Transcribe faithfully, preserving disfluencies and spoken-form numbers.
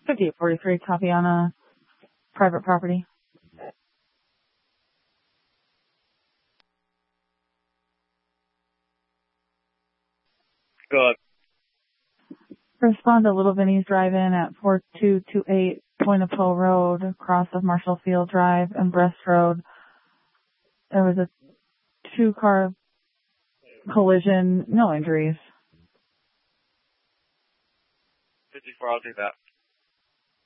fifty-eight forty-three, copy on a private property. Go ahead. Respond to Little Vinny's Drive-In at four two two eight Pointapo Road, cross of Marshall Field Drive and Brest Road. There was a two-car collision, no injuries. fifty-four, I'll do that.